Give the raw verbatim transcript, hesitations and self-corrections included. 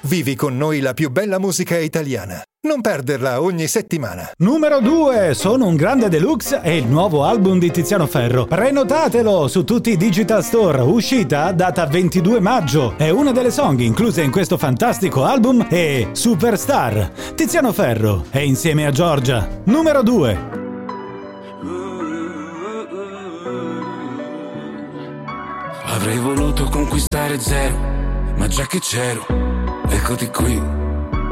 Vivi con noi la più bella musica italiana. Non perderla ogni settimana. Numero due, Sono un grande deluxe è il nuovo album di Tiziano Ferro. Prenotatelo su tutti i digital store. Uscita data ventidue maggio. È una delle song incluse in questo fantastico album è Superstar. Tiziano Ferro è insieme a Giorgia. Numero due. Avrei voluto conquistare zero, ma già che c'ero, eccoti qui.